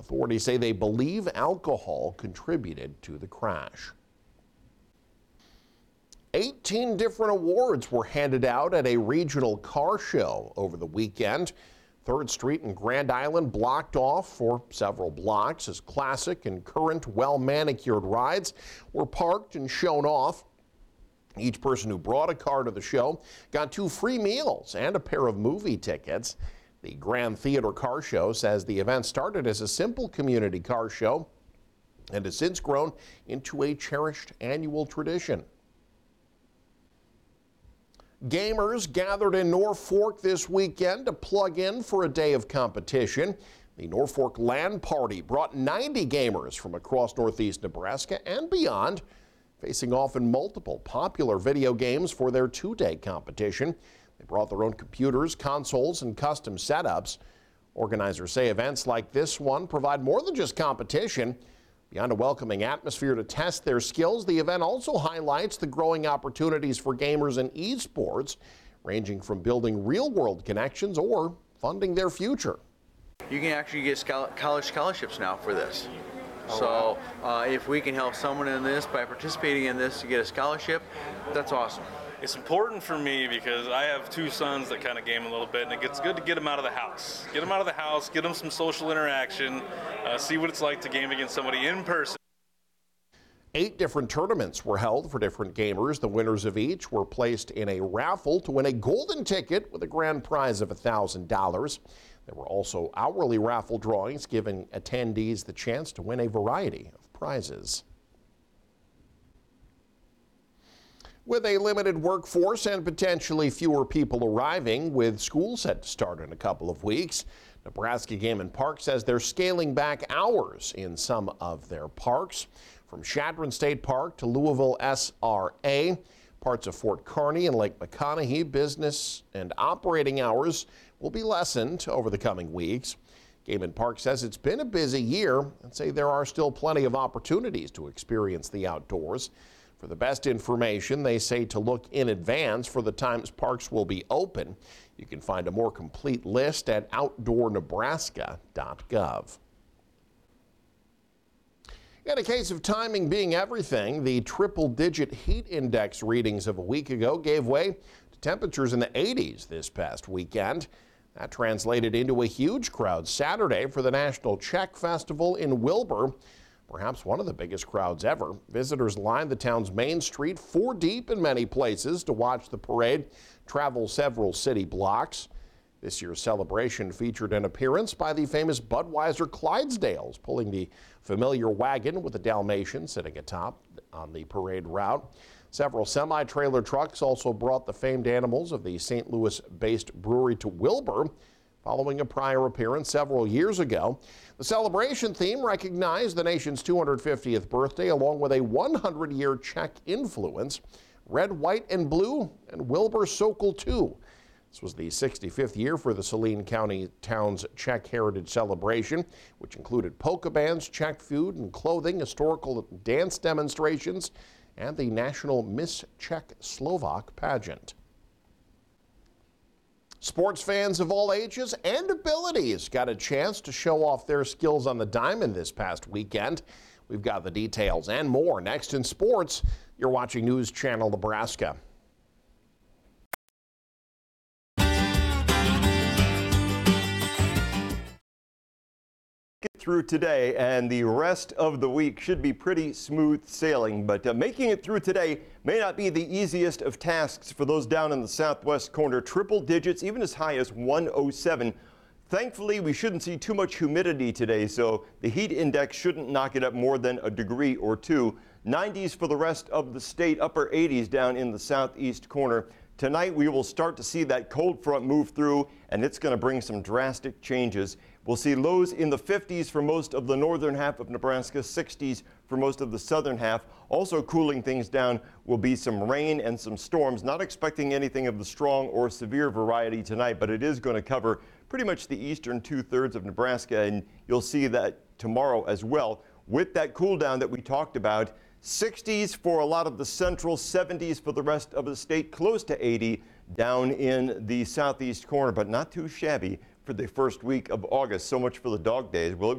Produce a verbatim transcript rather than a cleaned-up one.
Authorities say they believe alcohol contributed to the crash. eighteen different awards were handed out at a regional car show over the weekend. third Street and Grand Island blocked off for several blocks as classic and current well-manicured rides were parked and shown off. Each person who brought a car to the show got two free meals and a pair of movie tickets. The Grand Theater Car Show says the event started as a simple community car show and has since grown into a cherished annual tradition. Gamers gathered in Norfolk this weekend to plug in for a day of competition. The Norfolk LAN Party brought ninety gamers from across northeast Nebraska and beyond, facing off in multiple popular video games for their two-day competition. They brought their own computers, consoles, and custom setups. Organizers say events like this one provide more than just competition. Beyond a welcoming atmosphere to test their skills, the event also highlights the growing opportunities for gamers in esports, ranging from building real-world connections or funding their future. You can actually get college scholarships now for this. So uh, if we can help someone in this by participating in this to get a scholarship, that's awesome. It's important for me because I have two sons that kind of game a little bit, and it gets good to get them out of the house. Get them out of the house, get them some social interaction, uh, see what it's like to game against somebody in person. Eight different tournaments were held for different gamers. The winners of each were placed in a raffle to win a golden ticket with a grand prize of one thousand dollars. There were also hourly raffle drawings giving attendees the chance to win a variety of prizes. With a limited workforce and potentially fewer people arriving, with school set to start in a couple of weeks, Nebraska Game and Park says they're scaling back hours in some of their parks. From Chadron State Park to Louisville S R A, parts of Fort Kearny and Lake McConaughey, business and operating hours will be lessened over the coming weeks. Game and Park says it's been a busy year and say there are still plenty of opportunities to experience the outdoors. For the best information, they say to look in advance for the times parks will be open. You can find a more complete list at outdoor nebraska dot gov. In a case of timing being everything, the triple-digit heat index readings of a week ago gave way to temperatures in the eighties this past weekend. That translated into a huge crowd Saturday for the National Czech Festival in Wilbur. Perhaps one of the biggest crowds ever. Visitors lined the town's main street four deep in many places to watch the parade travel several city blocks. This year's celebration featured an appearance by the famous Budweiser Clydesdales, pulling the familiar wagon with the Dalmatian sitting atop on the parade route. Several semi-trailer trucks also brought the famed animals of the Saint Louis-based brewery to Wilbur, following a prior appearance several years ago. The celebration theme recognized the nation's two hundred fiftieth birthday along with a one hundred year Czech influence, red, white, and blue, and Wilbur Sokol two. This was the sixty-fifth year for the Saline County town's Czech Heritage Celebration, which included polka bands, Czech food and clothing, historical dance demonstrations, and the National Miss Czech Slovak pageant. Sports fans of all ages and abilities got a chance to show off their skills on the diamond this past weekend. We've got the details and more next in sports. You're watching News Channel Nebraska. Get through today, and the rest of the week should be pretty smooth sailing, but uh, making it through today may not be the easiest of tasks for those down in the southwest corner. Triple digits, even as high as one oh seven. Thankfully, we shouldn't see too much humidity today, so the heat index shouldn't knock it up more than a degree or two. nineties for the rest of the state, upper eighties down in the southeast corner. Tonight, we will start to see that cold front move through, and it's going to bring some drastic changes. We'll see lows in the fifties for most of the northern half of Nebraska, sixties for most of the southern half. Also cooling things down will be some rain and some storms. Not expecting anything of the strong or severe variety tonight, but it is going to cover pretty much the eastern two-thirds of Nebraska, and you'll see that tomorrow as well. With that cool down that we talked about, sixties for a lot of the central, seventies for the rest of the state, close to eighty down in the southeast corner, but not too shabby for the first week of August. So much for the dog days. We'll